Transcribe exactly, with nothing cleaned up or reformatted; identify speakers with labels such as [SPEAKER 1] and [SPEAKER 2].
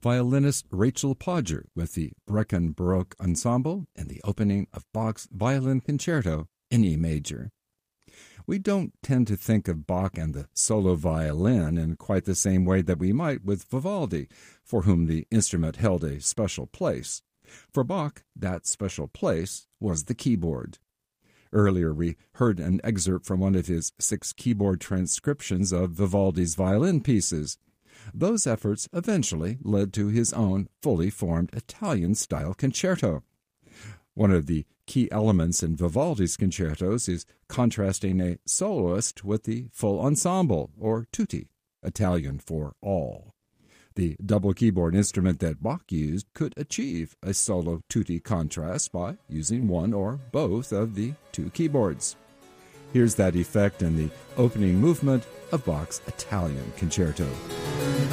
[SPEAKER 1] violinist Rachel Podger with the Brecon Baroque Ensemble and the opening of Bach's Violin Concerto in E major. We don't tend to think of Bach and the solo violin in quite the same way that we might with Vivaldi, for whom the instrument held a special place. For Bach, that special place was the keyboard. Earlier, we heard an excerpt from one of his six keyboard transcriptions of Vivaldi's violin pieces. Those efforts eventually led to his own fully formed Italian-style concerto. One of the key elements in Vivaldi's concertos is contrasting a soloist with the full ensemble, or tutti, Italian for all. The double keyboard instrument that Bach used could achieve a solo tutti contrast by using one or both of the two keyboards. Here's that effect in the opening movement of Bach's Italian concerto.